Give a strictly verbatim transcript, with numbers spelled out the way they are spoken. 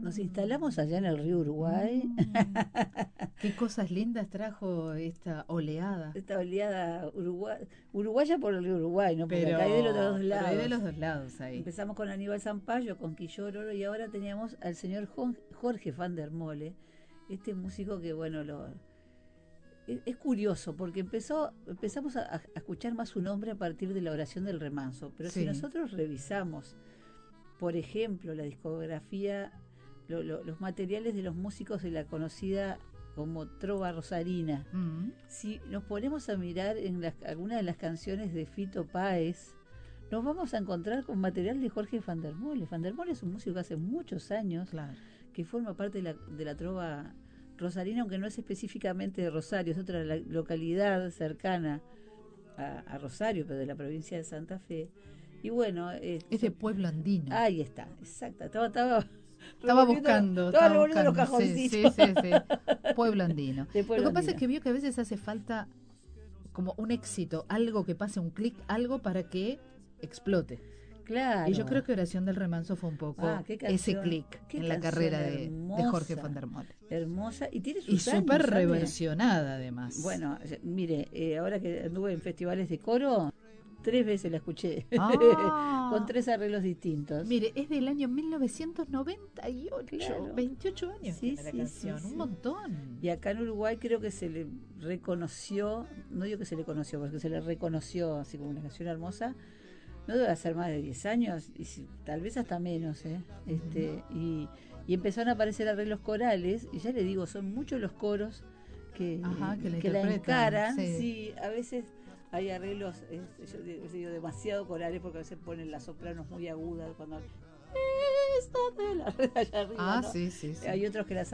nos instalamos allá en el río Uruguay. Mm. Qué cosas lindas trajo esta oleada. Esta oleada uruguaya, uruguaya por el río Uruguay, ¿no? Porque Pero, acá hay de los dos pero lados. hay de los dos lados ahí. Empezamos con Aníbal Zampayo, con Quilloro, y ahora teníamos al señor Jorge van der Mole, este músico que, bueno, lo es, es curioso, porque empezó empezamos a, a escuchar más su nombre a partir de la oración del remanso, pero sí. Si nosotros revisamos, por ejemplo, la discografía, lo, lo, los materiales de los músicos de la conocida como trova rosarina, mm. si nos ponemos a mirar en las, algunas de las canciones de Fito Páez, nos vamos a encontrar con material de Jorge van der Mole. Van der Mole es un músico que hace muchos años, claro, que forma parte de la, de la trova rosarina, aunque no es específicamente de Rosario, es otra localidad cercana a, a Rosario, pero de la provincia de Santa Fe. Y bueno, eh, es de pueblo andino. Ahí está, exacto. Estaba, estaba, estaba buscando, estaba estaba buscando los cajoncitos. Sí, sí, sí, sí. Pueblo andino. Pueblo Lo que pasa andino. es que vio que a veces hace falta como un éxito, algo que pase, un clic, algo para que explote. Claro. Y yo creo que Oración del Remanso fue un poco ah, ese clic en la carrera de, de Jorge van der Mole. Hermosa, y tiene sus Y súper reversionada además. Bueno, mire, eh, ahora que anduve en festivales de coro, tres veces la escuché, ah. con tres arreglos distintos. Mire, es del año mil novecientos noventa y ocho, claro. veintiocho años sí, la sí, canción, sí, un sí. montón. Y acá en Uruguay creo que se le reconoció, no digo que se le conoció, porque se le reconoció así como una canción hermosa. No debe ser más de diez años, y si, tal vez hasta menos, ¿eh? Este, uh-huh. y, y empezaron a aparecer arreglos corales, y ya le digo, son muchos los coros que, Ajá, que, que la encaran. Sí. Sí, a veces hay arreglos, eh, yo digo, demasiado corales, porque a veces ponen las sopranos muy agudas cuando... Esto de la red allá arriba, ah, ¿no? sí, sí, sí. Hay otros que las